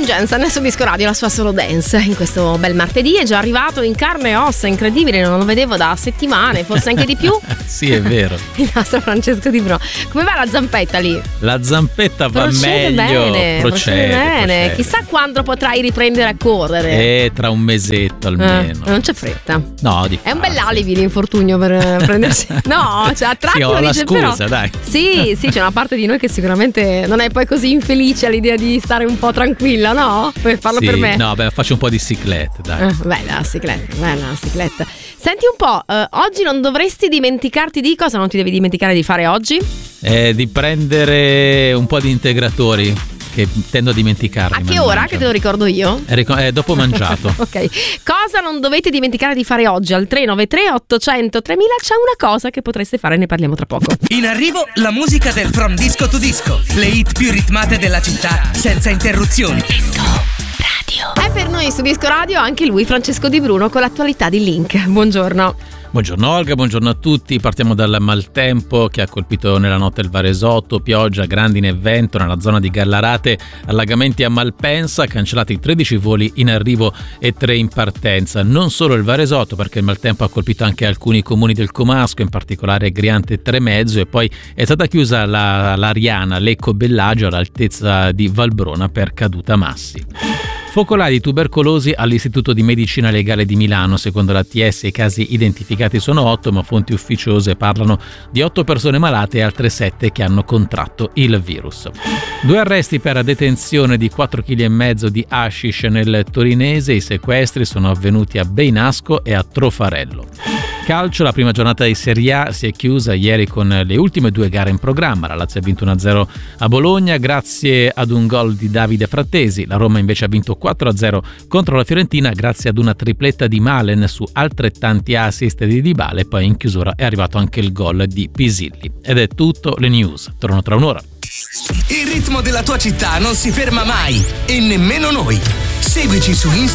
Jensen su Disco Radio, la sua solo dance in questo bel martedì. È già arrivato in carne e ossa, incredibile, non lo vedevo da settimane, forse anche di più. Sì, è vero. Il nostro Francesco Di Bruno. Come va la zampetta lì? La zampetta va meglio. Procede bene. Chissà quando potrai riprendere a correre. Tra un mesetto almeno. Non c'è fretta. No, è un bell'alibi l'infortunio per prendersi. No, cioè a tratti ho la dice, scusa, però, dai. Sì, c'è una parte di noi che sicuramente non è poi così infelice all'idea di stare un po' tranquilla, no? Parlo per me. No, faccio un po' di ciclette, dai. Bella la cicletta. Senti un po', oggi non dovresti dimenticarti di cosa non ti devi dimenticare di fare oggi? Di prendere un po' di integratori, che tendo a dimenticarli. A che ora? Che te lo ricordo io? Dopo mangiato. Ok. Cosa non dovete dimenticare di fare oggi? Al 393 800 3000 c'è una cosa che potreste fare, ne parliamo tra poco. In arrivo la musica del From Disco to Disco, le hit più ritmate della città senza interruzioni. Disco Radio. È per noi su Disco Radio anche lui, Francesco Di Bruno, con l'attualità di Link. Buongiorno. Buongiorno Olga, buongiorno a tutti. Partiamo dal maltempo che ha colpito nella notte il Varesotto, pioggia, grandine e vento nella zona di Gallarate, allagamenti a Malpensa, cancellati 13 voli in arrivo e 3 in partenza. Non solo il Varesotto, perché il maltempo ha colpito anche alcuni comuni del Comasco, in particolare Griante Tremezzo, e poi è stata chiusa l'Ariana Lecco Bellagio all'altezza di Valbrona per caduta massi. Focolai di tubercolosi all'Istituto di Medicina Legale di Milano. Secondo l'ATS i casi identificati sono 8, ma fonti ufficiose parlano di 8 persone malate e altre 7 che hanno contratto il virus. 2 arresti per detenzione di 4,5 kg di hashish nel torinese. I sequestri sono avvenuti a Beinasco e a Trofarello. Calcio, la prima giornata di Serie A si è chiusa ieri con le ultime 2 gare in programma. La Lazio ha vinto 1-0 a Bologna grazie ad un gol di Davide Frattesi. La Roma invece ha vinto 4-0 contro la Fiorentina grazie ad una tripletta di Malen su altrettanti assist di Dybala, e poi in chiusura è arrivato anche il gol di Pisilli. Ed è tutto, le news tornano tra un'ora. Il ritmo della tua città non si ferma mai, e nemmeno noi. Seguici su Instagram